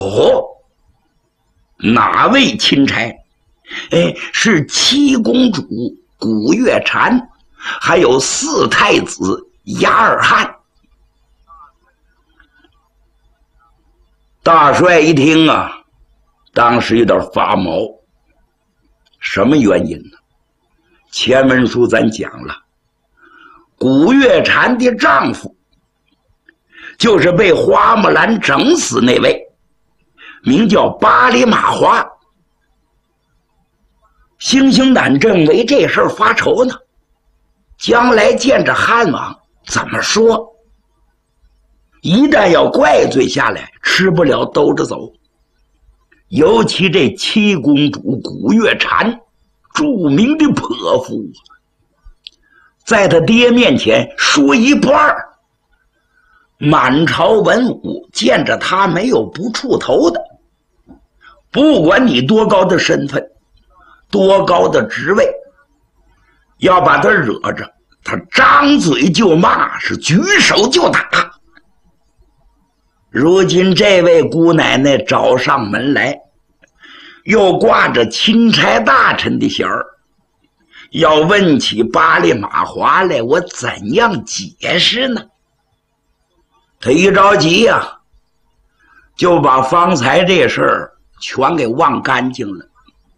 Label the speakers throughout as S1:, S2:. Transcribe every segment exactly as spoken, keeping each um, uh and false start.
S1: 哦，哪位钦差？哎，是七公主古月禅，还有四太子雅尔汗。大帅一听啊，当时有点发毛。什么原因呢？前文书咱讲了，古月禅的丈夫就是被花木兰整死那位，名叫巴里马华。星星胆正为这事儿发愁呢，将来见着汉王怎么说？一旦要怪罪下来，吃不了兜着走。尤其这七公主古月禅，著名的泼妇，在他爹面前说一不二，满朝文武见着他没有不触头的。不管你多高的身份，多高的职位，要把他惹着，他张嘴就骂，是举手就打。如今这位姑奶奶找上门来，又挂着钦差大臣的衔儿，要问起巴里马华来，我怎样解释呢？他一着急呀、啊，就把方才这事儿全给忘干净了。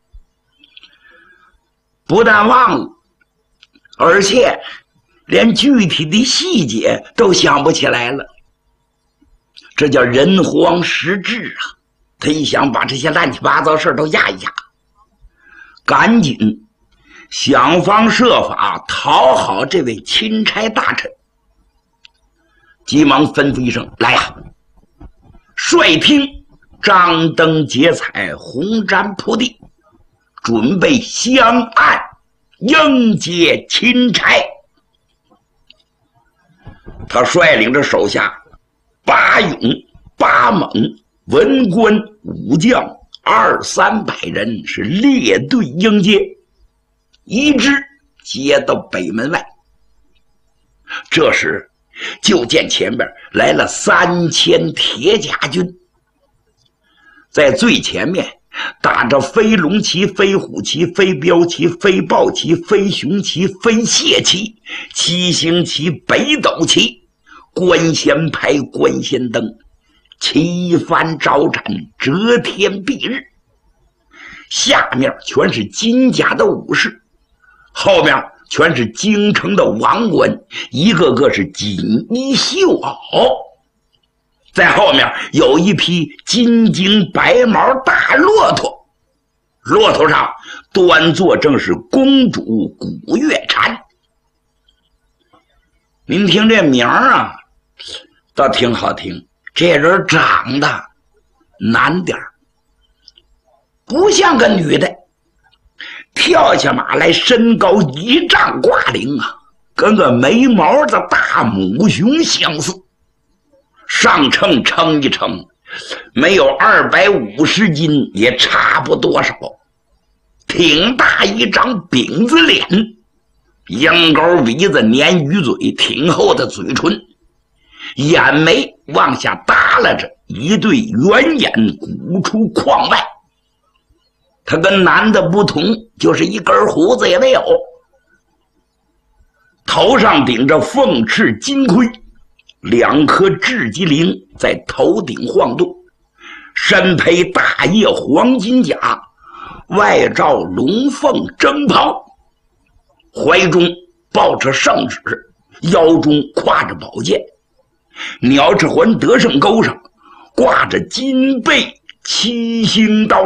S1: 不但忘了，而且连具体的细节都想不起来了。这叫人慌失智啊！他一想把这些乱七八糟事都压一压，赶紧想方设法讨好这位钦差大臣，急忙吩咐一声：“来呀！率厅张灯结彩，红毡铺地，准备香案迎接钦差。”他率领着手下八勇八猛文官武将二三百人，是列队迎接，一直接到北门外。这时就见前边来了三千铁甲军，在最前面打着飞龙旗、飞虎旗、飞镖旗、飞豹旗、飞熊旗、飞蟹旗、七星旗、北斗旗，观仙牌、观仙灯，旗幡招展，遮天蔽日。下面全是金甲的武士，后面全是京城的王官，一个个是锦衣绣袄。在后面有一匹金睛白毛大骆驼，骆驼上端坐正是公主古月禅。您听这名儿啊，倒挺好听。这人长得难点儿，不像个女的，跳下马来身高一丈挂零啊，跟个没毛的大母熊相似。上称称一称，没有二百五十斤，也差不多少。挺大一张饼子脸，鹰钩鼻子，鲶鱼嘴，挺厚的嘴唇，眼眉往下耷拉着一对圆眼，鼓出眶外。他跟男的不同，就是一根胡子也没有，头上顶着凤翅金盔，两颗雉鸡翎在头顶晃动，身披大叶黄金甲，外罩龙凤征袍，怀中抱着圣旨，腰中挎着宝剑，鸟翅环得胜钩上挂着金背七星刀。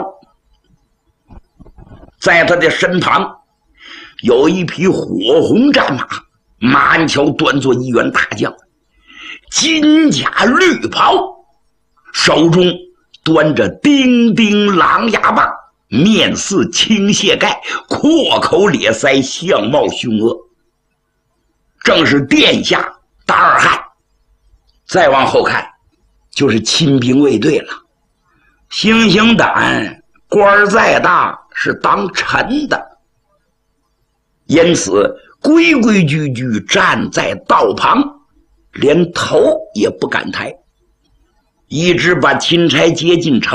S1: 在他的身旁有一匹火红战马，马鞍桥端坐一员大将，金甲绿袍，手中端着叮叮狼牙棒，面似青蟹盖，阔口咧腮，相貌凶恶，正是殿下达尔汗。再往后看就是亲兵卫队了。星星胆官再大是当臣的，因此规规矩矩站在道旁，连头也不敢抬，一直把钦差接进城